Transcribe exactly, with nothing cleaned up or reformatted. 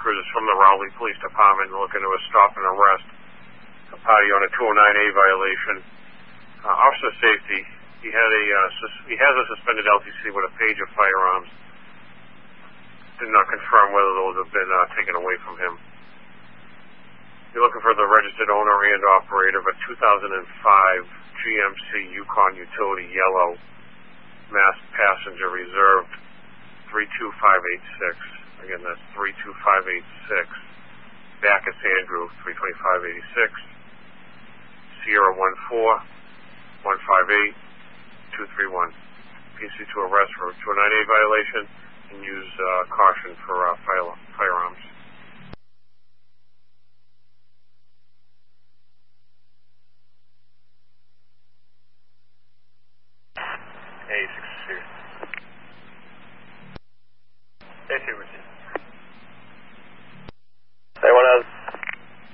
cruisers from the Rowley Police Department looking to a stop and arrest a party on a two oh nine A violation. Uh, officer safety, he had a uh, sus- he has a suspended L T C with a page of firearms. Did not confirm whether those have been uh, taken away from him. You're looking for the registered owner and operator of a two thousand five G M C Yukon Utility Yellow Mass Passenger Reserved three two five eight six. Again, that's three two five eight six. Bacchus Andrew, three twenty-five eighty-six. Sierra one four one five eight two three one. P C to arrest for two oh nine A violation and use uh, caution for uh, fire, firearms. A six two. A two, Richard.